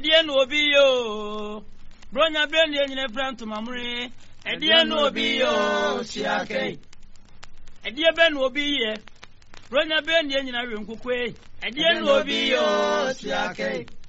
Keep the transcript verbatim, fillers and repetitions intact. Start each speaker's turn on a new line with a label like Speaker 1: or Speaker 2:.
Speaker 1: Edia no be yo. Bronya Brandy and your brand to Mamre. Edia no be yo. Siake. Edia Ben will be ye. Bronya Brandy and your room cook way. Edia no be yo. Siake.